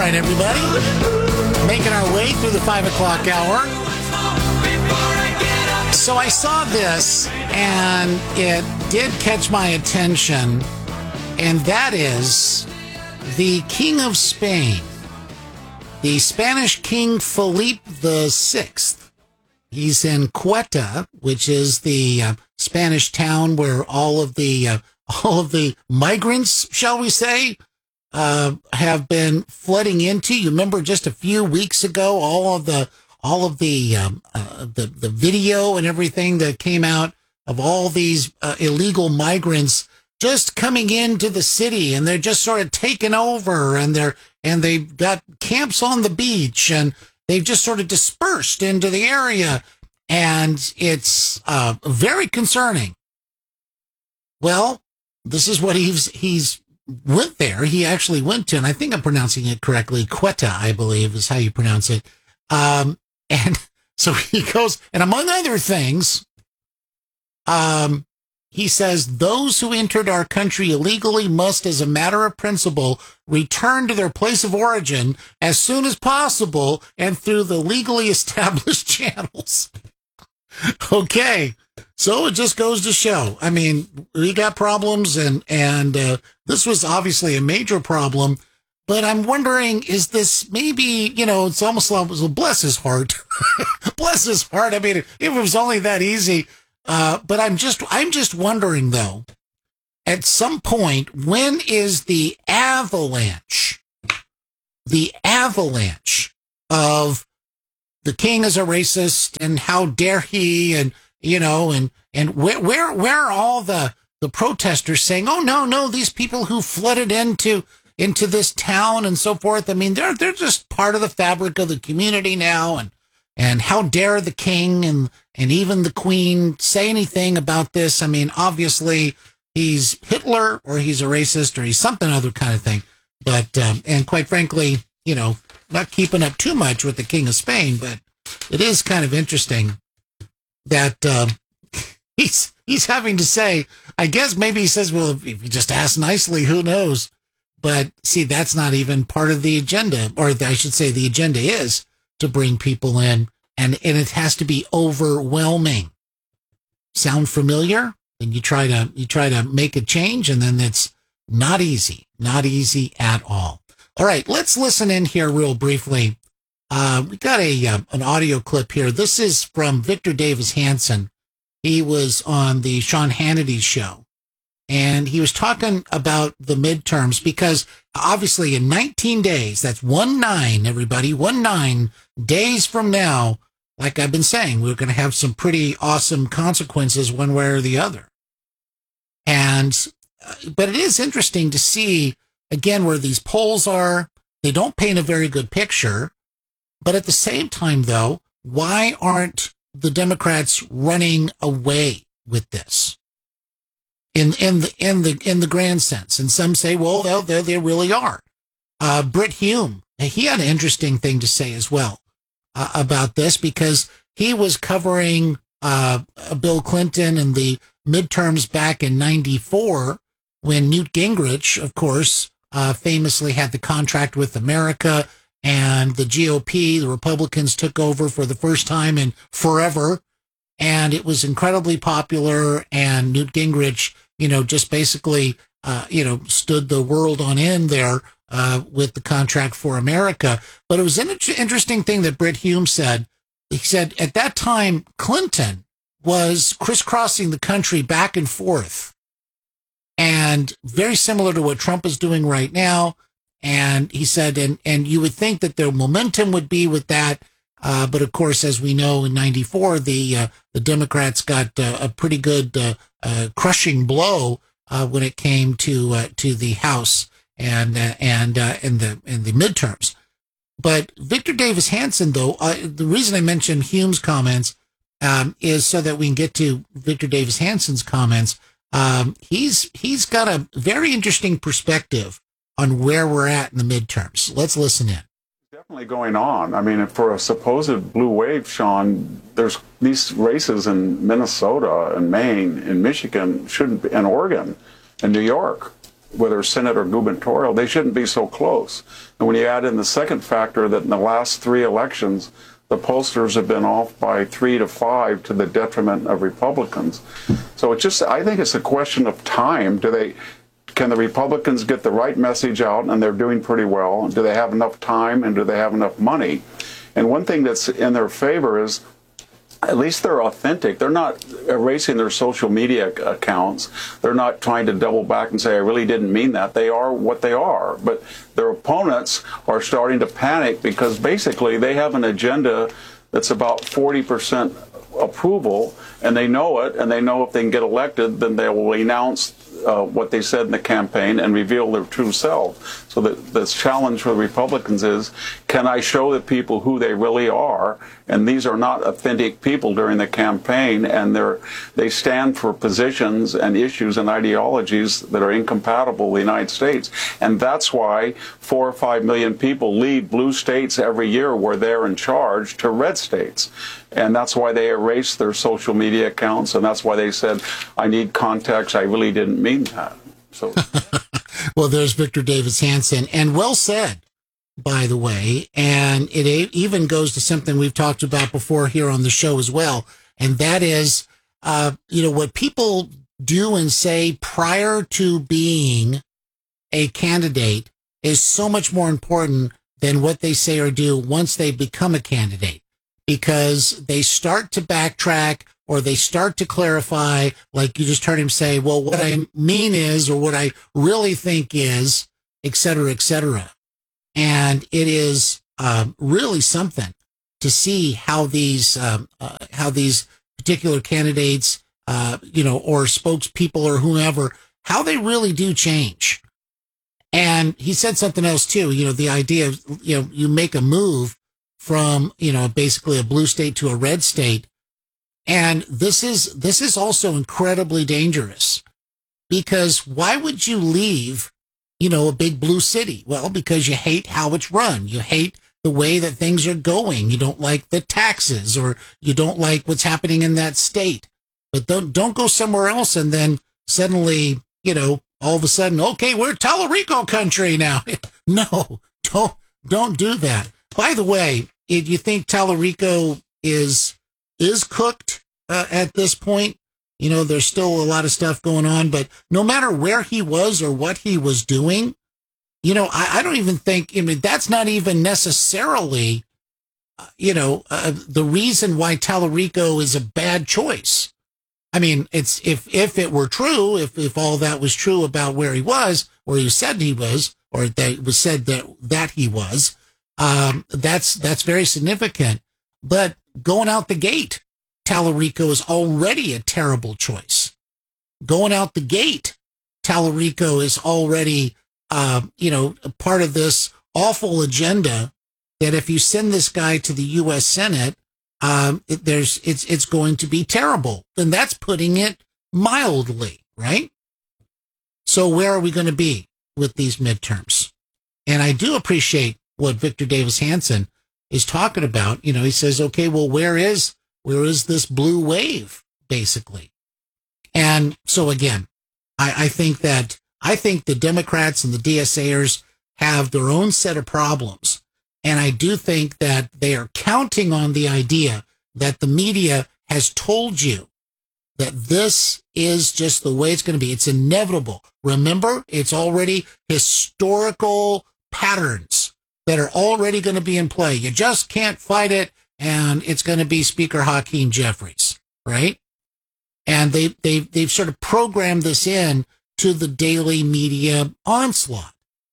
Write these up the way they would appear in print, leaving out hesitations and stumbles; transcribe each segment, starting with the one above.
right, everybody. Making our way through the 5 o'clock hour. So I saw this, and it did catch my attention, and that is the King of Spain, the Spanish King Felipe VI. He's in Ceuta, which is the Spanish town where all of the migrants, shall we say, have been flooding into. You remember just a few weeks ago, all of the video and everything that came out of all these illegal migrants just coming into the city, and they're just sort of taken over, and they've got camps on the beach, and they've just sort of dispersed into the area, and it's very concerning. Well, this is what he's went there. He actually went to, and I think I'm pronouncing it correctly, Ceuta, I believe is how you pronounce it. And so he goes, and among other things, he says, those who entered our country illegally must, as a matter of principle, return to their place of origin as soon as possible and through the legally established channels. Okay. So it just goes to show. I mean, we got problems, and this was obviously a major problem. But I'm wondering, is this maybe, it's almost like, bless his heart. Bless his heart. I mean, if it was only that easy. But I'm just wondering, though, at some point, when is the avalanche of the king is a racist, and how dare he, and where are all the protesters saying, oh, no, these people who flooded into this town and so forth. I mean, they're just part of the fabric of the community now. And how dare the king and even the queen say anything about this? I mean, obviously he's Hitler, or he's a racist, or he's something other kind of thing. But, and quite frankly, not keeping up too much with the King of Spain, but it is kind of interesting that, he's having to say, I guess maybe he says, well, if you just ask nicely, who knows? But see, that's not even part of the agenda, or I should say the agenda is to bring people in, and it has to be overwhelming. Sound familiar? And you try to make a change, and then it's not easy at all. All right, let's listen in here real briefly. We got an audio clip here. This is from Victor Davis Hanson. He was on the Sean Hannity show, and he was talking about the midterms, because obviously in 19 days, that's 19, everybody, 19 days from now, like I've been saying, we're going to have some pretty awesome consequences one way or the other. But it is interesting to see, again, where these polls are. They don't paint a very good picture. But at the same time, though, why aren't the Democrats running away with this in the grand sense? And some say, well, they really are. Brit Hume, he had an interesting thing to say as well about this, because he was covering Bill Clinton and the midterms back in 94, when Newt Gingrich, of course, famously had the contract with America, and the GOP, the Republicans, took over for the first time in forever, and it was incredibly popular, and Newt Gingrich, just basically, stood the world on end there with the contract for America. But it was an interesting thing that Brit Hume said. He said at that time, Clinton was crisscrossing the country back and forth, and very similar to what Trump is doing right now. And he said, and you would think that their momentum would be with that. But of course, as we know, in 94, the Democrats got a pretty good crushing blow when it came to the House and the midterms. But Victor Davis Hanson, though, the reason I mentioned Hume's comments is so that we can get to Victor Davis Hanson's comments. He's got a very interesting perspective on where we're at in the midterms. Let's listen in. Definitely going on. I mean, for a supposed blue wave, Sean, there's these races in Minnesota and Maine and Michigan shouldn't be, and Oregon and New York whether Senate or gubernatorial, they shouldn't be so close. And when you add in the second factor that in the last 3 elections, the pollsters have been off by 3 to 5 to the detriment of Republicans. So it's just, I think it's a question of time. Can the Republicans get the right message out, and they're doing pretty well? Do they have enough time, and do they have enough money? And one thing that's in their favor is at least they're authentic. They're not erasing their social media accounts. They're not trying to double back and say, I really didn't mean that. They are what they are. But their opponents are starting to panic because basically they have an agenda that's about 40% approval, and they know it, and they know if they can get elected, then they will announce what they said in the campaign and reveal their true self. So the challenge for the Republicans is, can I show the people who they really are? And these are not authentic people during the campaign, and they stand for positions and issues and ideologies that are incompatible with the United States. And that's why 4 or 5 million people leave blue states every year where they're in charge to red states. And that's why they erased their social media accounts, and that's why they said, I need context, I really didn't mean that. So, well, there's Victor Davis Hanson, and well said, by the way. And it even goes to something we've talked about before here on the show as well, and that is, what people do and say prior to being a candidate is so much more important than what they say or do once they become a candidate. Because they start to backtrack or they start to clarify, like you just heard him say, well, what I mean is, or what I really think is, et cetera, et cetera. And it is really something to see how these particular candidates, or spokespeople or whomever, how they really do change. And he said something else too, the idea of, you make a move from, basically a blue state to a red state. And this is also incredibly dangerous, because why would you leave, a big blue city? Well, because you hate how it's run. You hate the way that things are going. You don't like the taxes, or you don't like what's happening in that state. But don't go somewhere else and then suddenly, all of a sudden, okay, we're Tallarico country now. No, don't do that. By the way, do you think Tallarico is cooked at this point? There's still a lot of stuff going on, but no matter where he was or what he was doing, I don't even think, that's not even necessarily, the reason why Tallarico is a bad choice. I mean, it's if it were true, if all that was true about where he was, or he said he was, or that it was said that he was, that's very significant. But going out the gate, Tallarico is already a terrible choice. Going out the gate, Tallarico is already, part of this awful agenda that if you send this guy to the U.S. Senate, it's going to be terrible. And that's putting it mildly, right? So where are we going to be with these midterms? And I do appreciate what Victor Davis Hanson is talking about. He says, okay, well, where is this blue wave, basically? And so again, I think the Democrats and the DSAers have their own set of problems. And I do think that they are counting on the idea that the media has told you that this is just the way it's going to be. It's inevitable. Remember, it's already historical patterns that are already going to be in play. You just can't fight it, and it's going to be Speaker Hakeem Jeffries, right? And they've sort of programmed this in to the daily media onslaught.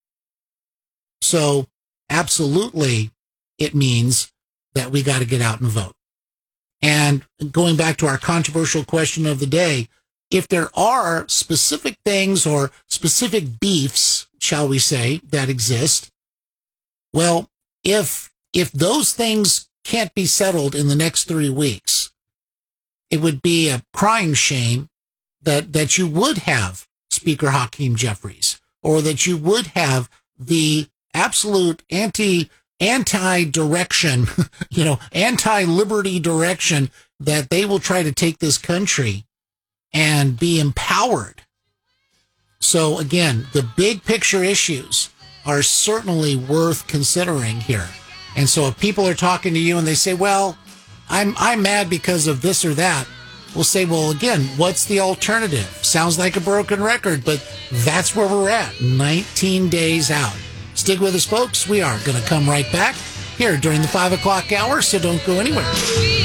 So absolutely, it means that we got to get out and vote. And going back to our controversial question of the day, if there are specific things or specific beefs, shall we say, that exist, well, if those things can't be settled in the next 3 weeks, it would be a crying shame that you would have Speaker Hakeem Jeffries, or that you would have the absolute anti-direction, anti-liberty direction that they will try to take this country and be empowered So again, the big picture issues are certainly worth considering here. And so if people are talking to you and they say, well, I'm mad because of this or that, we'll say, well, again, what's the alternative? Sounds like a broken record, but that's where we're at, 19 days out. Stick with us, folks. We are going to come right back here during the 5 o'clock hour, so don't go anywhere.